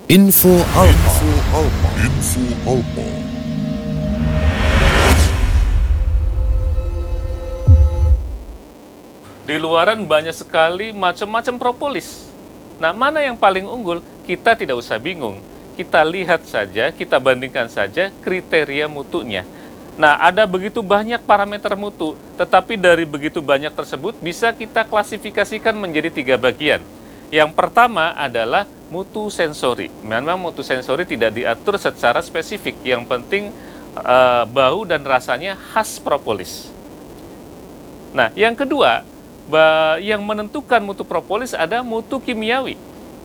Info Alpa. Di luaran banyak sekali macam-macam propolis. Nah, mana yang paling unggul? Kita tidak usah bingung. Kita lihat saja, kita bandingkan saja kriteria mutunya. Nah, ada begitu banyak parameter mutu, tetapi dari begitu banyak tersebut bisa kita klasifikasikan menjadi 3 bagian. Yang pertama adalah mutu sensori. Memang mutu sensori tidak diatur secara spesifik. Yang penting bau dan rasanya khas propolis. Nah, yang kedua, yang menentukan mutu propolis ada mutu kimiawi.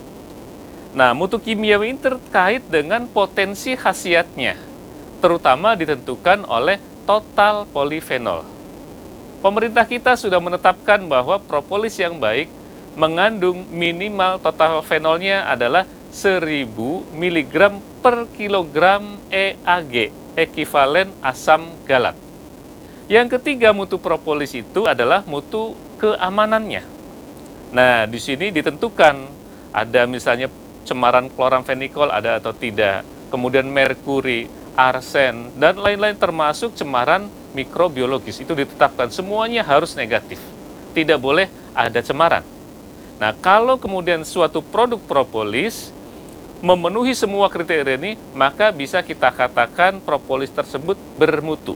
Nah, mutu kimiawi ini terkait dengan potensi khasiatnya, terutama ditentukan oleh total polifenol. Pemerintah kita sudah menetapkan bahwa propolis yang baik mengandung minimal total fenolnya adalah 1000 mg per kilogram EAG, ekivalen asam galat. Yang ketiga mutu propolis itu adalah mutu keamanannya. Nah, di sini ditentukan ada misalnya cemaran kloramfenikol ada atau tidak, kemudian merkuri, arsen, dan lain-lain termasuk cemaran mikrobiologis. Itu ditetapkan, semuanya harus negatif. Tidak boleh ada cemaran. Nah, kalau kemudian suatu produk propolis memenuhi semua kriteria ini, maka bisa kita katakan propolis tersebut bermutu.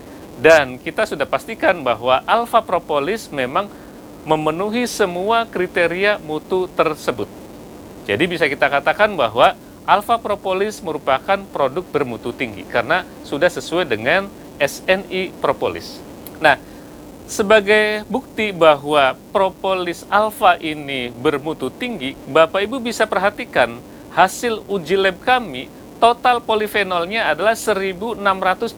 Dan kita sudah pastikan bahwa alfa propolis memang memenuhi semua kriteria mutu tersebut. Jadi bisa kita katakan bahwa alfa propolis merupakan produk bermutu tinggi karena sudah sesuai dengan SNI propolis. Nah, sebagai bukti bahwa propolis alfa ini bermutu tinggi, Bapak Ibu bisa perhatikan hasil uji lab kami, total polifenolnya adalah 1624.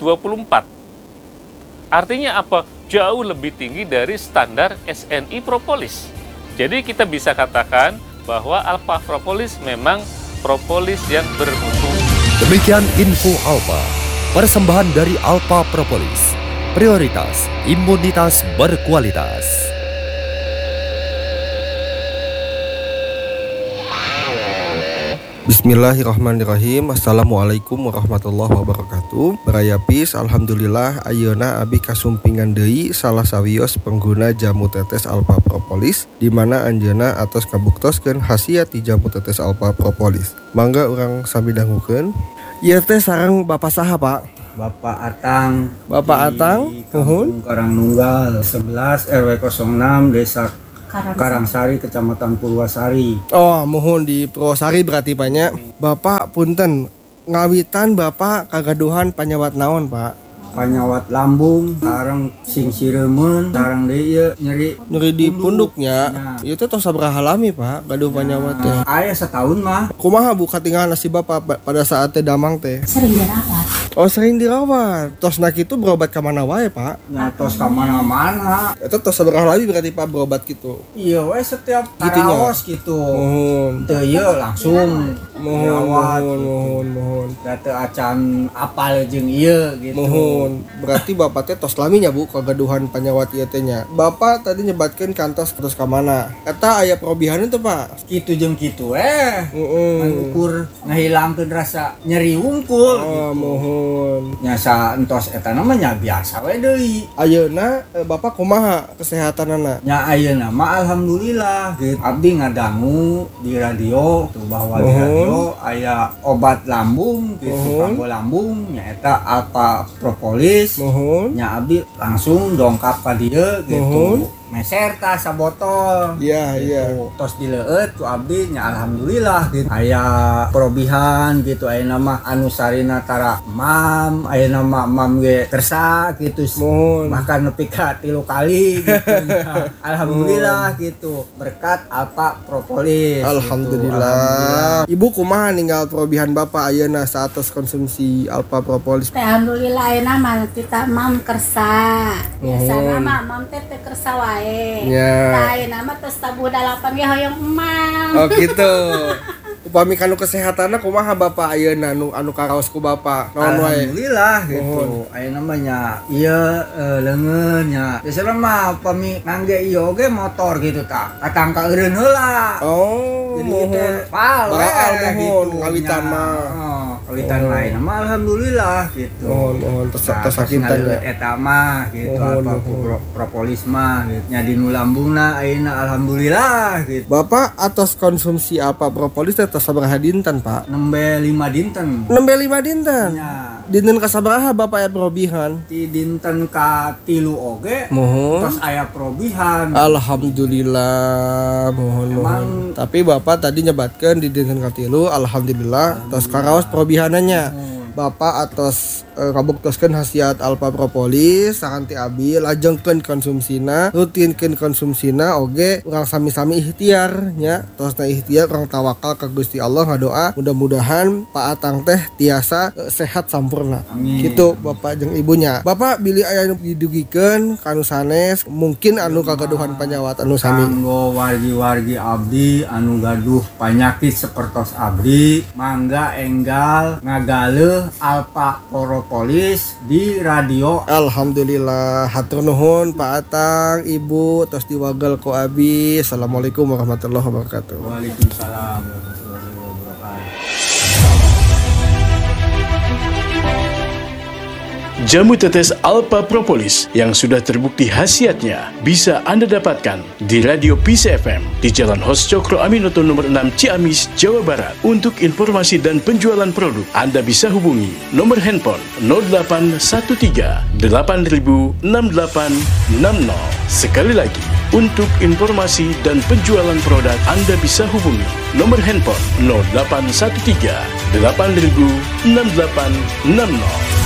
Artinya apa? Jauh lebih tinggi dari standar SNI propolis. Jadi kita bisa katakan bahwa alfa propolis memang propolis yang bermutu. Demikian Info Alpa, persembahan dari Alpa Propolis. Prioritas imunitas berkualitas. Bismillahirrahmanirrahim. Assalamualaikum warahmatullahi wabarakatuh. Barayapis, alhamdulillah ayeuna abi kasumpingan deui salah sawios pengguna jamu tetes Alpa Propolis, di mana anjeuna atos kabuktoskeun khasiat ti jamu tetes Alpa Propolis. Mangga urang sami dangukeun. Ieu teh sareng Bapak saha, Pak? Bapak Atang. Bapak Atang, nuhun. Karangnunggal 11 RW 06 Desa Karangsari, Kecamatan Purwasari. Oh, mohon di Purwasari berarti banyak. Bapak punten, ngawitan Bapak kagaduhan panyawat naon, Pak? Panyawat lambung, sareng sing siremen, sareng deui Nyeri di punduknya. Ieu teh tos sabaraha lami, Pak? Gaduh panyawat teh. Aya setahun mah. Kumaha Bu katingal nasib Bapak pada saat teh damang teh? Sering dirawat. Oh, sering dirawat. Tos na kitu berobat ka mana wae, Pak? Nya tos ka mana-mana. Eta tos sabaraha lami berarti Pak berobat gitu. Iya we setiap Gitunya. karaos gitu. Mohon. Teu ieu langsung dirawat. Mohon. Da teu acan apal jeung ieu gitu. Mohon. Berarti Bapak teh tos lami nya Bu kagaduhan panyawat ieu teh nya. Bapak tadi nyebatkeun kantos ka mana? Eta aya perobihan teh, Pak? Kitu jeung kitu ukur ngahilangkeun rasa nyeri wungkul Oh, gitu. mohon. Nya sa entos eta namanya biasa we deui. Ayeuna Bapak kumaha kesehatanana? Nya ayeuna mah alhamdulillah gitu. Abdi ngadangu di radio tuh bahwa di radio aya obat lambung gitu, panggo lambung nya eta Alpa Propolis. Mohon. Nya abdi langsung dongkap ka dieu gitu. Meser tah sabotol. Iya, iya. Tos dileueut ku abdi nya alhamdulillah gitu. Aya perobihan gitu, ayeuna mah anu sarina tara mam, ayeuna mah mam ge kersa gitu. Mohon. Bahkan nepi ka 3 kali gitu. Alhamdulillah gitu. Berkat Alpa Propolis. Alhamdulillah. Ibu kumaha ninggal perobihan Bapak ayeuna saatos konsumsi Alpa Propolis? Alhamdulillah ayeuna mah kita mam kersa. Biasana mah mam teh kersa wae. Ya. Tah ayeuna mah tos tabuh dalapan ge hoyong emang. Oh gitu. upami kanu kesehatanna kumaha Bapak ayeuna anu karaos ku Bapak? Naon wae? Alhamdulillah gitu. Aya namanya ieu leungeun nya. Biasana mah upami ngangge ieu ge motor gitu tah. Katangka eureun heula. Oh, Jadi teh pal Baraal we mohon ngawitan mah. Kawitan lain mah alhamdulillah gitu. Mohon tos sakinten eta mah gitu apa propolis mah gitu. Nya di nu lambungna ayeuna alhamdulillah gitu. Bapak atas konsumsi apa propolis teh sabaraha dinten, Pak? Nembe 5 dinten. Nembe 5 dinten. Nya Dinten ka sabaraha Bapak aya probihan? di dinten ka 3 oge. Mohon. Terus aya probihan. Alhamdulillah, mohon. Tapi Bapak tadi nyebatkeun di dinten ka 3, alhamdulillah, tos karaos probihananya. Bapak atas kabuktoskeun khasiat Alpha Propolis sakanti abi lajengkeun konsumsina, rutinkeun konsumsina oge urang sami-sami ikhtiar nya. Tosna ikhtiar urang tawakal ka Gusti Allah ngadoa mudah-mudahan Pak Atang teh tiasa sehat sampurna. Amin. Gitu Bapak jeung ibunya. Bapak bilih aya nu didugikeun kanu sanes mungkin anu kagaduhan panyawat anu sami. Kanggo wargi-wargi abdi anu gaduh panyakit sapertos abdi mangga enggal ngagaleuh Alpha Propolis di radio. Alhamdulillah, hatur nuhun Pak Atang, Ibu, tos diwagel ku abi. Assalamualaikum warahmatullahi wabarakatuh. Waalaikumsalam warahmatullahi wabarakatuh. Jamu tetes Alpha Propolis yang sudah terbukti khasiatnya bisa Anda dapatkan di Radio Peace FM di Jalan Hos Cokro Aminoto nomor 6 Ciamis, Jawa Barat. Untuk informasi dan penjualan produk, Anda bisa hubungi nomor handphone 0813 8000 6860. Sekali lagi, untuk informasi dan penjualan produk, Anda bisa hubungi nomor handphone 0813 8000 6860.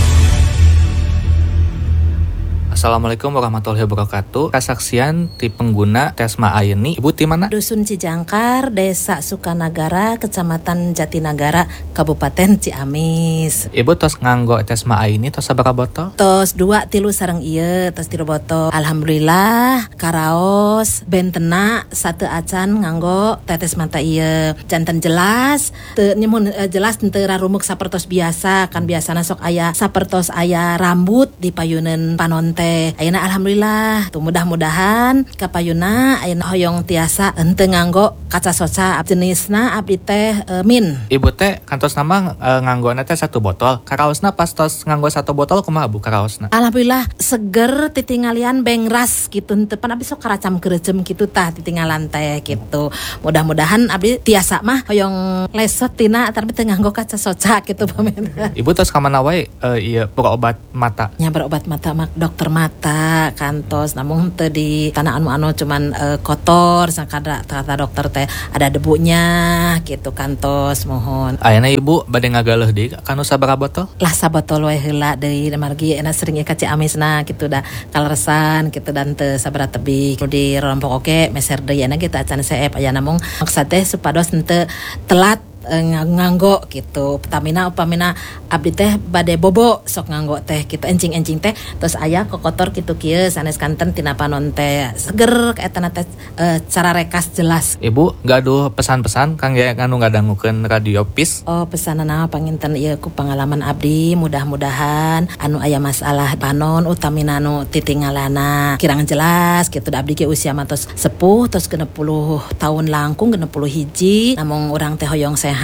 Assalamualaikum warahmatullahi wabarakatuh. Kasaksian ti pengguna Tesma Aini. Ibu ti mana? Dusun Cijangkar, Desa Sukanagara, Kecamatan Jatinagara, Kabupaten Ciamis. Ibu tos nganggo Tesma Aini tos sabaraha botol? Tos 2 3 sareng ieu, tos 3 botol. Alhamdulillah, karaos bentena 1 acan nganggo tetes mata ieu. Janten jelas, teu nyemun jelas teu rarumuk sapertos biasa, kan biasana sok aya sapertos aya rambut di payuneun panonte. Ayeuna alhamdulillah, tuh mudah-mudahan kapayuna ayeuna hoyong tiasa henteu nganggo kaca soca jenisna abdi teh min. Ibu teh kantos nama nganggona teh 1 botol. Karaosna pas tos nganggo 1 botol kumaha Bu karaosna? Alhamdulillah seger titingalian bengras gitu, henteu pan abdi sok karacam keureuceum kitu tah titinggalan teh gitu. Mudah-mudahan abdi tiasa mah hoyong lesot tina tapi teu nganggo kaca soca gitu pamen. Ibu tos ka mana wae ieu berobat mata? Nya berobat mata mak dokter mata kantos, namun teu di tanah anu cuman kotor sakada kata dokter teh ada debunya gitu kantos mohon. Ayeuna Ibu bade ngagaleuh deui kanu sabaraha botol? Lah sabotol wae heula deui margi enak sering ka Ciamisna gitu dah kaleresan gitu dan teu sabaraha tebih di rompok oke meser deui ana kita acan seep aya namung maksud teh supados henteu telat nganggo gitu. Pertamina upamina abdi teh bade bobo sok nganggo teh gitu encing-encing teh terus aya kokotor kitu kieu sanes kanten tina panon teh seger kaetana teh cara rekas jelas. Ibu gaduh pesan-pesan kangge anu ngadangukeun Radio Peace? Oh pesanana panginten ieu ku pengalaman abdi mudah-mudahan anu aya masalah panon utamina anu titinggalana kirang jelas gitu da abdi ge usia mah tos sepuh tos 60 tahun langkung 60 hiji namung urang teh hoyong sehat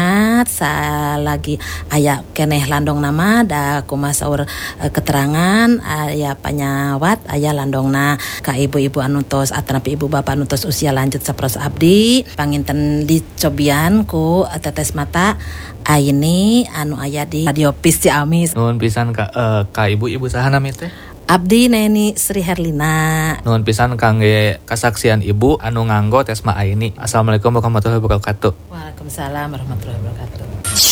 salagi aya keneh landong nama da kumaha saur keterangan aya panyawat aya landongna ka ibu-ibu anu tos atanapi ibu bapak anu tos usia lanjut saperos abdi panginten dicobian ku tetes mata Aini anu aya di Radio Peace Ciamis. Nuhun pisan ka ibu-ibu saha nami teh? Abdi Neni Sri Herlina. Nuhun pisan kangge kasaksian ibu anu nganggo Tesma Aini. Assalamualaikum warahmatullahi wabarakatuh. Waalaikumsalam warahmatullahi wabarakatuh.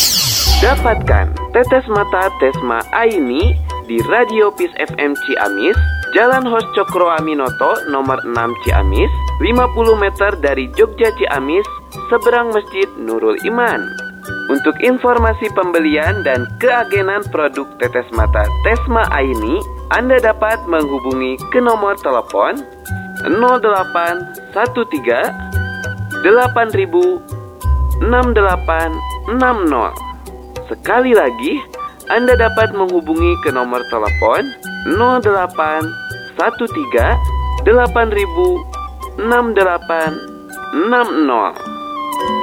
Dapatkan tetes mata Tesma Aini di Radio Peace FM Ciamis, Jalan Hos Cokro Aminoto nomor 6 Ciamis, 50 meter dari Jogja Ciamis, seberang Masjid Nurul Iman. Untuk informasi pembelian dan keagenan produk tetes mata Tesma Aini, Anda dapat menghubungi ke nomor telepon 0813 8000 6860. Sekali lagi, Anda dapat menghubungi ke nomor telepon 0813 8000 6860.